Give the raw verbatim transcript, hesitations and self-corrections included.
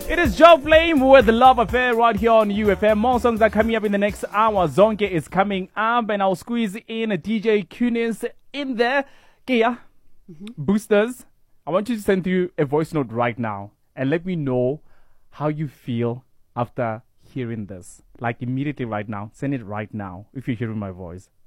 It is Joe Flame with the Love Affair right here on U F M. More songs are coming up in the next hour. Zonke is coming up and I'll squeeze in a D J Kunis in there. Kia, mm-hmm. Boosters, I want you to send you a voice note right now and let me know how you feel after hearing this. Like immediately right now. Send it right now if you're hearing my voice.